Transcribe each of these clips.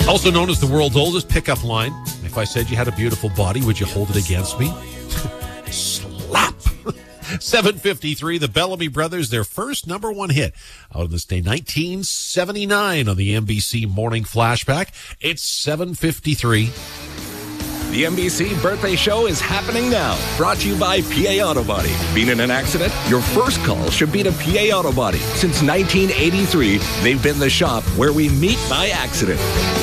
Also known as the world's oldest pickup line. If I said you had a beautiful body, would you hold it against me? Slap. 7:53, the Bellamy Brothers, their first number one hit out of this day, 1979 on the NBC Morning Flashback. It's 7:53. The NBC Birthday Show is happening now. Brought to you by PA Auto Body. Been in an accident? Your first call should be to PA Auto Body. Since 1983, they've been the shop where we meet by accident.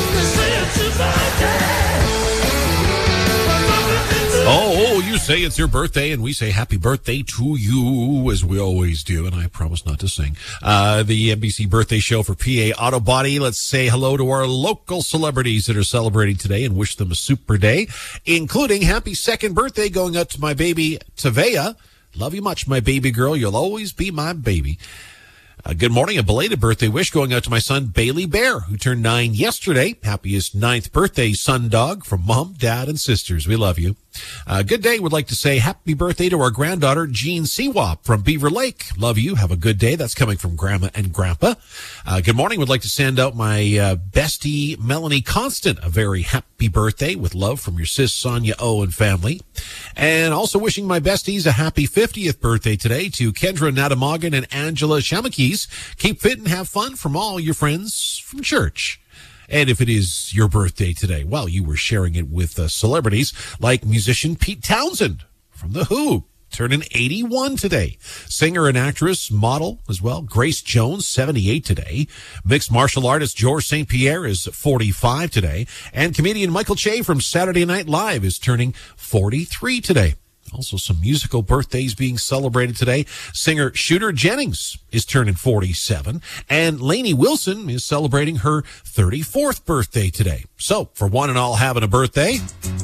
Oh, you say it's your birthday, and we say happy birthday to you, as we always do, and I promise not to sing. The NBC Birthday Show for PA Auto Body. Let's say hello to our local celebrities that are celebrating today and wish them a super day, including happy second birthday going out to my baby, Tavea. Love you much, my baby girl. You'll always be my baby. Good morning. A belated birthday wish going out to my son, Bailey Bear, who turned 9 yesterday. Happiest 9th birthday, son dog, from mom, dad, and sisters. We love you. Good day. Would like to say happy birthday to our granddaughter, Jean Seawap from Beaver Lake. Love you. Have a good day. That's coming from Grandma and Grandpa. Good morning. Would like to send out my bestie, Melanie Constant, a very happy birthday with love from your sis, Sonia O, and family. And also wishing my besties a happy 50th birthday today to Kendra Natamogan and Angela Shamakis. Keep fit and have fun from all your friends from church. And if it is your birthday today, well, you were sharing it with celebrities like musician Pete Townsend from The Who, turning 81 today. Singer and actress, model as well, Grace Jones, 78 today. Mixed martial artist Georges St. Pierre is 45 today. And comedian Michael Che from Saturday Night Live is turning 43 today. Also some musical birthdays being celebrated today. Singer Shooter Jennings is turning 47. And Lainey Wilson is celebrating her 34th birthday today. So, for one and all having a birthday,